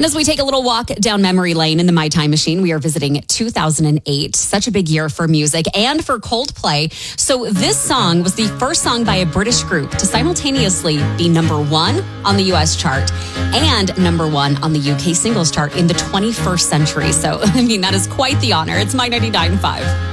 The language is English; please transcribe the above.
And as we take a little walk down memory lane in the My Time Machine, we are visiting 2008. Such a big year for music and for Coldplay. So this song was the first song by a British group to simultaneously be number one on the US chart and number one on the UK singles chart in the 21st century. So, I mean, that is quite the honor. It's My 99.5.